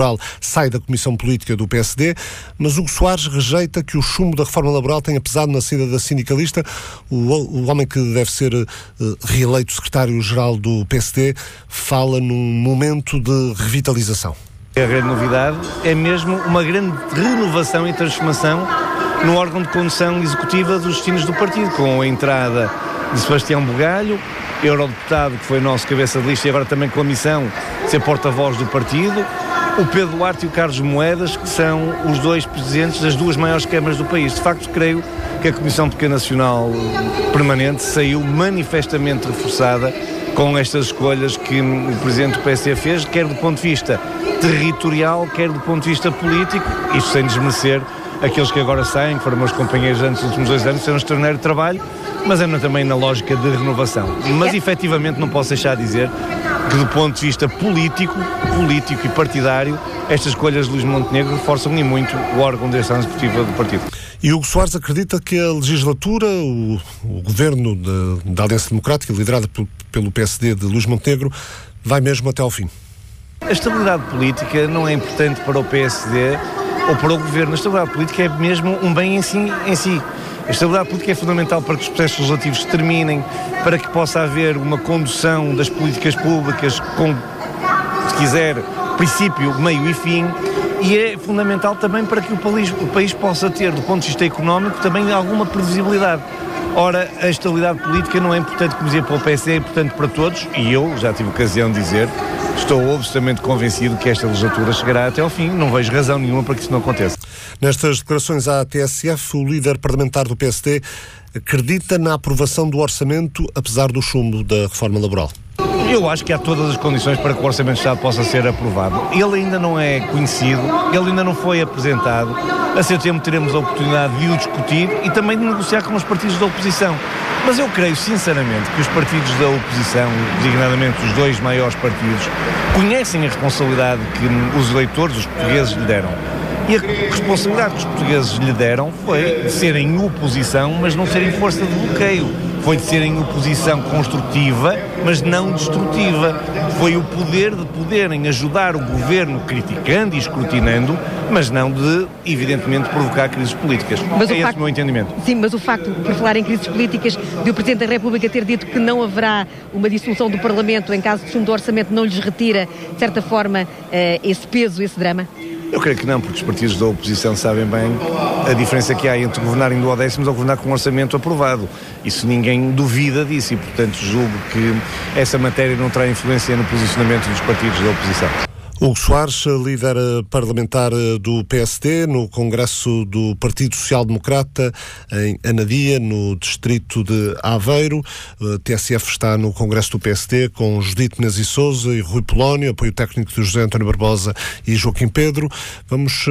sai da Comissão Política do PSD, mas Hugo Soares rejeita que o chumbo da reforma laboral tenha pesado na saída da sindicalista. O homem que deve ser reeleito secretário-geral do PSD fala num momento de revitalização. A grande novidade é mesmo uma grande renovação e transformação no órgão de condução executiva dos destinos do partido, com a entrada de Sebastião Bugalho, eurodeputado, que foi nosso cabeça de lista e agora também com a missão de ser porta-voz do partido, o Pedro Duarte e o Carlos Moedas, que são os dois presidentes das duas maiores câmaras do país. De facto, creio que a Comissão Política Nacional Permanente saiu manifestamente reforçada com estas escolhas que o Presidente do PSD fez, quer do ponto de vista territorial, quer do ponto de vista político, isto sem desmerecer aqueles que agora saem, que foram meus companheiros antes dos últimos 2 anos, fizeram um extraordinário trabalho, mas é também na lógica de renovação. Mas, efetivamente, não posso deixar de dizer que, do ponto de vista político e partidário, estas escolhas de Luís Montenegro reforçam e muito o órgão de direção executiva do partido. E Hugo Soares acredita que a legislatura, o governo da Aliança Democrática, liderado pelo PSD de Luís Montenegro, vai mesmo até ao fim. A estabilidade política não é importante para o PSD ou para o governo. A estabilidade política é mesmo um bem em si. A estabilidade política é fundamental para que os processos legislativos terminem, para que possa haver uma condução das políticas públicas com, se quiser, princípio, meio e fim, e é fundamental também para que o país possa ter, do ponto de vista económico, também alguma previsibilidade. Ora, a estabilidade política não é importante, como dizia, para o PSD, é importante para todos, e eu já tive ocasião de dizer, estou absolutamente convencido que esta legislatura chegará até ao fim, não vejo razão nenhuma para que isso não aconteça. Nestas declarações à TSF, o líder parlamentar do PSD acredita na aprovação do orçamento, apesar do chumbo da reforma laboral. Eu acho que há todas as condições para que o Orçamento de Estado possa ser aprovado. Ele ainda não é conhecido, ele ainda não foi apresentado. A seu tempo teremos a oportunidade de o discutir e também de negociar com os partidos da oposição. Mas eu creio, sinceramente, que os partidos da oposição, designadamente os 2 maiores partidos, conhecem a responsabilidade que os eleitores, os portugueses, lhe deram. E a responsabilidade que os portugueses lhe deram foi de serem oposição, mas não serem força de bloqueio. Foi de serem oposição construtiva, mas não destrutiva. Foi o poder de poderem ajudar o governo criticando e escrutinando, mas não de, evidentemente, provocar crises políticas. Mas é esse o meu entendimento. Sim, mas o facto, por falar em crises políticas, de o Presidente da República ter dito que não haverá uma dissolução do Parlamento em caso de chumbo do orçamento, não lhes retira, de certa forma, esse peso, esse drama? Eu creio que não, porque os partidos da oposição sabem bem a diferença que há entre governar em duodécimos ou governar com um orçamento aprovado. Isso ninguém duvida disso e, portanto, julgo que essa matéria não terá influência no posicionamento dos partidos da oposição. Hugo Soares, líder parlamentar do PSD, no Congresso do Partido Social Democrata, em Anadia, no distrito de Aveiro. A TSF está no Congresso do PSD com Judite Menezes e Sousa e Rui Polónio, apoio técnico de José António Barbosa e Joaquim Pedro. Vamos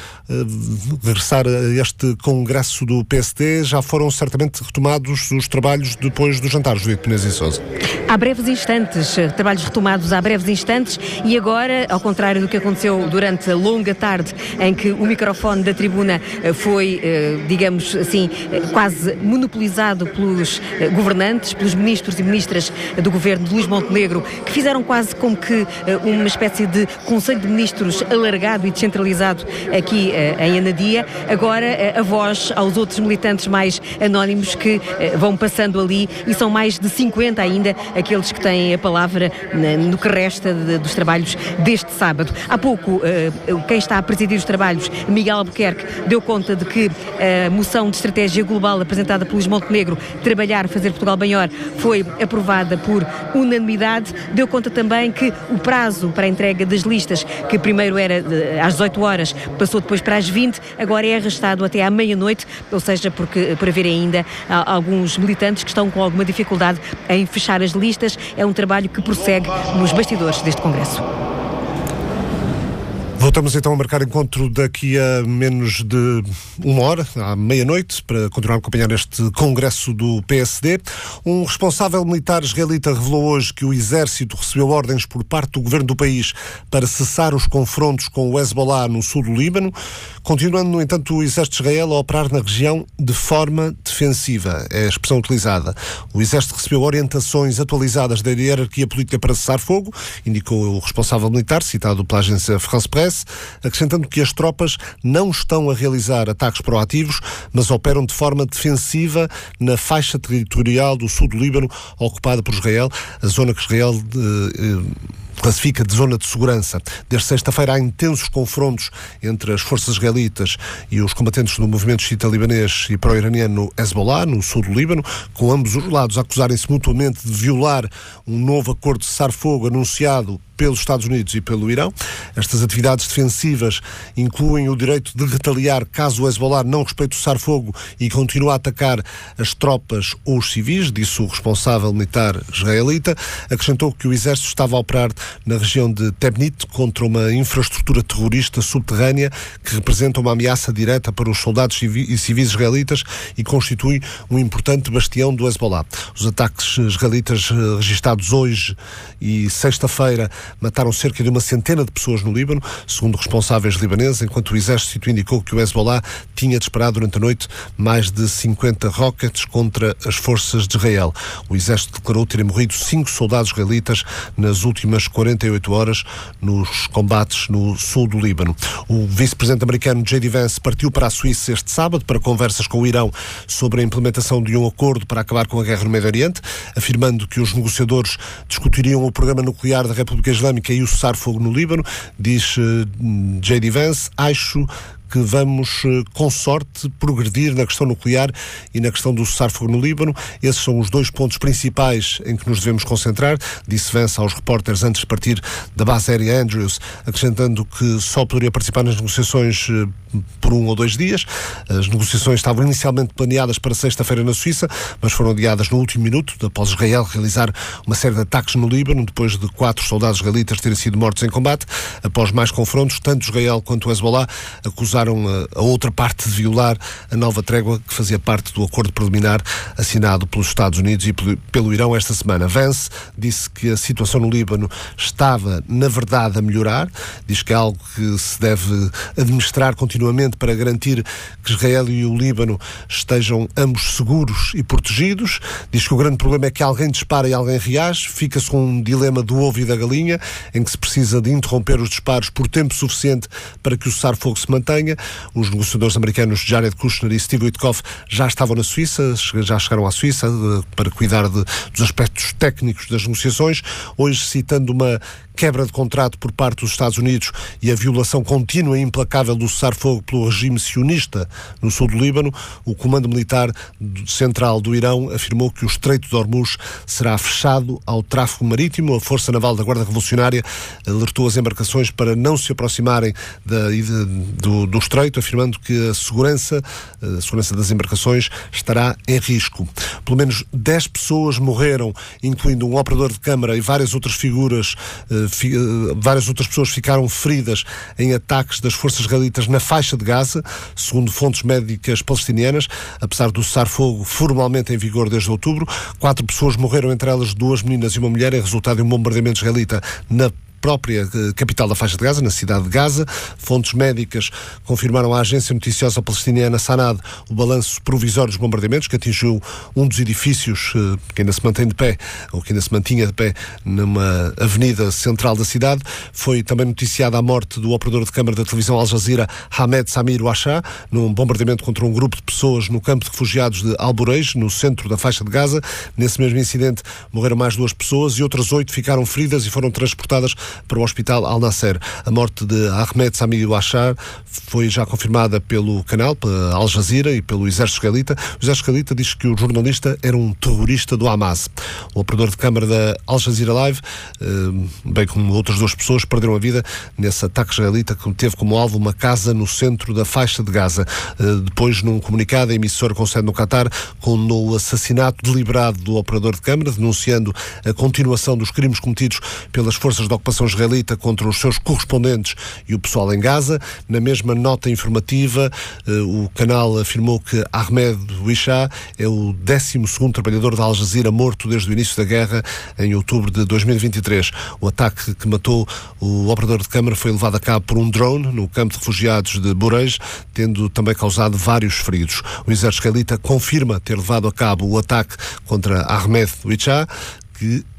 regressar a este Congresso do PSD. Já foram certamente retomados os trabalhos depois do jantar, Judite Menezes e Sousa. Há breves instantes, trabalhos retomados há breves instantes e agora, ao contrário do que aconteceu durante a longa tarde em que o microfone da tribuna foi, digamos assim, quase monopolizado pelos governantes, pelos ministros e ministras do governo de Luís Montenegro, que fizeram quase como que uma espécie de Conselho de Ministros alargado e descentralizado aqui em Anadia. Agora a voz aos outros militantes mais anónimos que vão passando ali e são mais de 50 ainda aqueles que têm a palavra no que resta dos trabalhos deste sábado. Há pouco, quem está a presidir os trabalhos, Miguel Albuquerque, deu conta de que a moção de estratégia global apresentada por Luís Montenegro, Trabalhar, Fazer Portugal Melhor, foi aprovada por unanimidade. Deu conta também que o prazo para a entrega das listas, que primeiro era às 18 horas, passou depois para as 20, agora é arrastado até à meia-noite, ou seja, por haver ainda alguns militantes que estão com alguma dificuldade em fechar as listas. É um trabalho que prossegue nos bastidores deste Congresso. Voltamos então a marcar encontro daqui a menos de 1 hora, à meia-noite, para continuar a acompanhar este Congresso do PSD. Um responsável militar israelita revelou hoje que o exército recebeu ordens por parte do governo do país para cessar os confrontos com o Hezbollah no sul do Líbano, continuando, no entanto, o exército de Israel a operar na região de forma defensiva. É a expressão utilizada. O exército recebeu orientações atualizadas da hierarquia política para cessar fogo, indicou o responsável militar, citado pela agência France Presse. Guterres, acrescentando que as tropas não estão a realizar ataques proativos, mas operam de forma defensiva na faixa territorial do sul do Líbano, ocupada por Israel, a zona que Israel classifica de zona de segurança. Desde sexta-feira há intensos confrontos entre as forças israelitas e os combatentes do movimento xiita libanês e pró-iraniano Hezbollah, no sul do Líbano, com ambos os lados a acusarem-se mutuamente de violar um novo acordo de cessar-fogo anunciado pelos Estados Unidos e pelo Irão. Estas atividades defensivas incluem o direito de retaliar caso o Hezbollah não respeite o cessar-fogo e continue a atacar as tropas ou os civis, disse o responsável militar israelita. Acrescentou que o exército estava a operar na região de Tebnit contra uma infraestrutura terrorista subterrânea que representa uma ameaça direta para os soldados e civis israelitas e constitui um importante bastião do Hezbollah. Os ataques israelitas registados hoje e sexta-feira mataram cerca de 100 de pessoas no Líbano, segundo responsáveis libaneses, enquanto o exército indicou que o Hezbollah tinha disparado durante a noite mais de 50 rockets contra as forças de Israel. O exército declarou terem morrido 5 soldados israelitas nas últimas 48 horas nos combates no sul do Líbano. O vice-presidente americano J.D. Vance partiu para a Suíça este sábado para conversas com o Irão sobre a implementação de um acordo para acabar com a guerra no Médio Oriente, afirmando que os negociadores discutiriam o programa nuclear da República Islâmica e o cessar-fogo no Líbano. Diz J.D. Vance: acho que vamos, com sorte, progredir na questão nuclear e na questão do cessar-fogo no Líbano. Esses são os 2 pontos principais em que nos devemos concentrar, disse Vance aos repórteres antes de partir da base aérea Andrews, acrescentando que só poderia participar nas negociações por 1 ou 2 dias. As negociações estavam inicialmente planeadas para sexta-feira na Suíça, mas foram adiadas no último minuto, após Israel realizar uma série de ataques no Líbano, depois de 4 soldados israelitas terem sido mortos em combate. Após mais confrontos, tanto Israel quanto o Hezbollah acusaram a outra parte de violar a nova trégua que fazia parte do acordo preliminar assinado pelos Estados Unidos e pelo Irão esta semana. Vance disse que a situação no Líbano estava, na verdade, a melhorar. Diz que é algo que se deve administrar continuamente para garantir que Israel e o Líbano estejam ambos seguros e protegidos. Diz que o grande problema é que alguém dispara e alguém reage. Fica-se com um dilema do ovo e da galinha, em que se precisa de interromper os disparos por tempo suficiente para que o cessar-fogo se mantenha. Os negociadores americanos Jared Kushner e Steve Witkoff já estavam na Suíça, já chegaram à Suíça para cuidar dos aspectos técnicos das negociações. Hoje, citando uma quebra de contrato por parte dos Estados Unidos e a violação contínua e implacável do cessar-fogo pelo regime sionista no sul do Líbano, o Comando Militar Central do Irão afirmou que o Estreito de Hormuz será fechado ao tráfego marítimo. A Força Naval da Guarda Revolucionária alertou as embarcações para não se aproximarem do Estreito, afirmando que a segurança das embarcações estará em risco. Pelo menos 10 pessoas morreram, incluindo um operador de câmara e várias outras pessoas ficaram feridas em ataques das forças israelitas na faixa de Gaza, segundo fontes médicas palestinianas. Apesar do cessar-fogo formalmente em vigor desde outubro, 4 pessoas morreram, entre elas 2 meninas e uma mulher, em resultado de um bombardeamento israelita na própria capital da faixa de Gaza, na cidade de Gaza. Fontes médicas confirmaram à agência noticiosa palestiniana Sanad o balanço provisório dos bombardeamentos, que atingiu um dos edifícios que ainda se mantém de pé, ou que ainda se mantinha de pé, numa avenida central da cidade. Foi também noticiada a morte do operador de câmara da televisão Al Jazeera, Hamed Samir Ouachar, num bombardeamento contra um grupo de pessoas no campo de refugiados de Al-Bureij, no centro da faixa de Gaza. Nesse mesmo incidente morreram mais 2 pessoas e outras 8 ficaram feridas e foram transportadas para o hospital Al-Nasser. A morte de Ahmed Samir Ouachar foi já confirmada pelo canal, pela Al Jazeera e pelo exército israelita. O exército israelita diz que o jornalista era um terrorista do Hamas. O operador de câmara da Al Jazeera Live, bem como outras 2 pessoas, perderam a vida nesse ataque israelita que teve como alvo uma casa no centro da faixa de Gaza. Depois, num comunicado, a emissora com sede no Qatar condenou o assassinato deliberado do operador de câmara, denunciando a continuação dos crimes cometidos pelas forças de ocupação israelita contra os seus correspondentes e o pessoal em Gaza. Na mesma nota informativa, o canal afirmou que Ahmed Ouachar é o 12º trabalhador da Al Jazeera morto desde o início da guerra, em outubro de 2023. O ataque que matou o operador de câmara foi levado a cabo por um drone no campo de refugiados de Bureij, tendo também causado vários feridos. O exército israelita confirma ter levado a cabo o ataque contra Ahmed Ouachar, que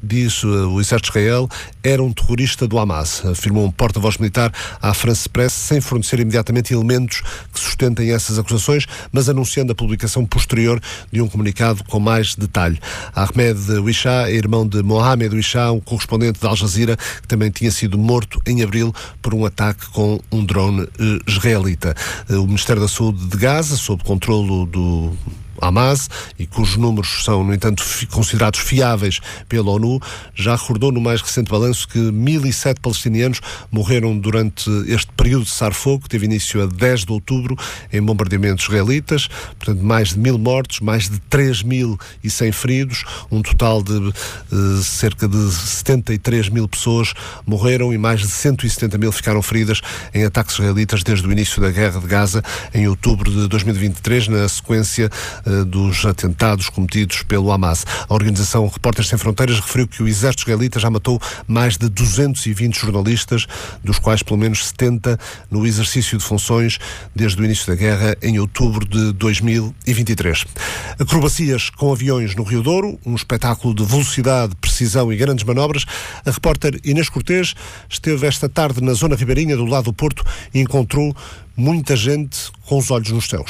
diz o exército de Israel, era um terrorista do Hamas, afirmou um porta-voz militar à France Press, sem fornecer imediatamente elementos que sustentem essas acusações, mas anunciando a publicação posterior de um comunicado com mais detalhe. Ahmed Wisha é irmão de Mohamed Wisha, um correspondente da Al Jazeera, que também tinha sido morto em abril por um ataque com um drone israelita. O Ministério da Saúde de Gaza, sob controlo do Hamas, e cujos números são, no entanto, considerados fiáveis pela ONU, já recordou no mais recente balanço que 1.007 palestinianos morreram durante este período de cessar-fogo, que teve início a 10 de outubro, em bombardeamentos israelitas, portanto, mais de 1.000 mortos, mais de 3.100 feridos, um total de cerca de 73.000 pessoas morreram e mais de 170.000 ficaram feridas em ataques israelitas desde o início da guerra de Gaza, em outubro de 2023, na sequência dos atentados cometidos pelo Hamas. A organização Repórteres Sem Fronteiras referiu que o exército israelita já matou mais de 220 jornalistas, dos quais pelo menos 70 no exercício de funções desde o início da guerra em outubro de 2023. Acrobacias com aviões no Rio Douro, um espetáculo de velocidade, precisão e grandes manobras. A repórter Inês Cortês esteve esta tarde na zona ribeirinha do lado do Porto e encontrou muita gente com os olhos nos céus.